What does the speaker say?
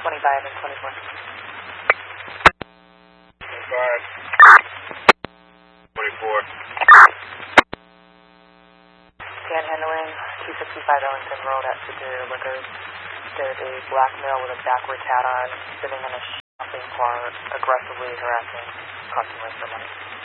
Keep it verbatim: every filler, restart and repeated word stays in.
twenty-five and twenty-four. twenty-five. twenty-four. Panhandling, two sixty-five Ellington Road at Superior Liquors. There's a black male with a backwards hat on, sitting in a shopping cart, aggressively harassing customers for money.